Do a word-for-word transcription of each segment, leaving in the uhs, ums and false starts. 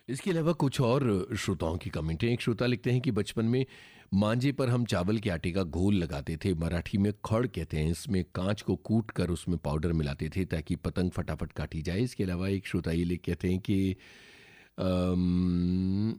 इसके अलावा कुछ और श्रोताओं की कमेंट है। एक श्रोता लिखते हैं कि बचपन में मांझे पर हम चावल के आटे का घोल लगाते थे, मराठी में खड़ कहते हैं। इसमें कांच को कूट कर उसमें पाउडर मिलाते थे ताकि पतंग फटाफट काटी जाए। इसके अलावा एक श्रोता ये लिख कहते हैं कि अम,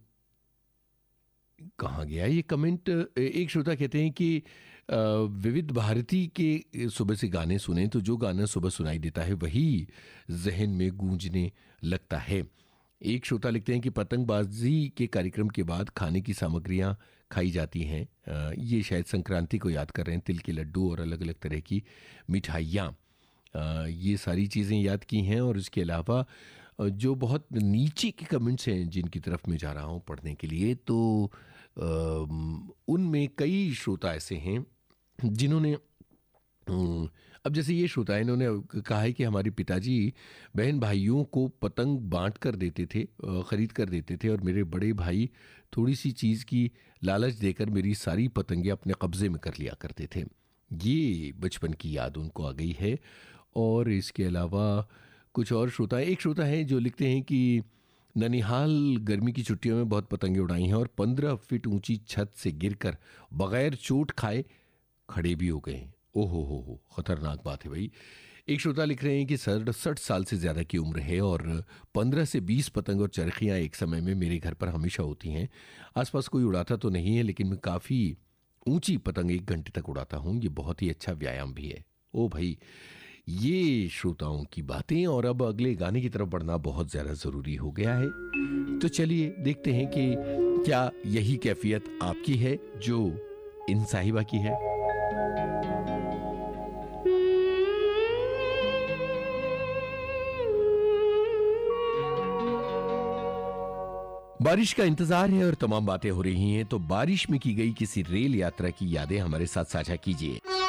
कहाँ गया ये कमेंट। एक श्रोता कहते हैं कि अ, विविध भारती के सुबह से गाने सुने तो जो गाना सुबह सुनाई देता है वही जहन में गूंजने लगता है। एक श्रोता लिखते हैं कि पतंगबाजी के कार्यक्रम के बाद खाने की सामग्रियां खाई जाती हैं। अ, ये शायद संक्रांति को याद कर रहे हैं। तिल के लड्डू और अलग अलग तरह की मिठाइयाँ, अ, ये सारी चीज़ें याद की हैं। और इसके अलावा अ, जो बहुत नीचे के कमेंट्स हैं जिनकी तरफ मैं जा रहा हूँ पढ़ने के लिए, तो अम, उनमें कई श्रोता ऐसे हैं जिन्होंने हम्म, अब जैसे ये श्रोता है, इन्होंने कहा है कि हमारे पिताजी बहन भाइयों को पतंग बांट कर देते थे, अ, खरीद कर देते थे, और मेरे बड़े भाई थोड़ी सी चीज़ की लालच देकर मेरी सारी पतंगें अपने कब्जे में कर लिया करते थे। ये बचपन की याद उनको आ गई है। और इसके अलावा कुछ और श्रोता, एक श्रोता है जो लिखते हैं कि ननिहाल गर्मी की छुट्टियों में बहुत पतंगे उड़ाई हैं और पंद्रह फीट ऊंची छत से गिरकर बगैर चोट खाए खड़े भी हो गए। ओहो हो हो, खतरनाक बात है भाई। एक श्रोता लिख रहे हैं कि सड़सठ साल से ज़्यादा की उम्र है और पंद्रह से बीस पतंग और चरखियाँ एक समय में मेरे घर पर हमेशा होती हैं। आसपास कोई उड़ाता तो नहीं है, लेकिन मैं काफ़ी ऊंची पतंग एक घंटे तक उड़ाता हूँ। ये बहुत ही अच्छा व्यायाम भी है। ओ भाई, ये श्रोताओं की बातें। और अब अगले गाने की तरफ बढ़ना बहुत ज़्यादा ज़रूरी हो गया है, तो चलिए देखते हैं कि क्या यही कैफियत आपकी है जो इन साहिबा की है। बारिश का इंतजार है और तमाम बातें हो रही हैं, तो बारिश में की गई किसी रेल यात्रा की यादें हमारे साथ साझा कीजिए।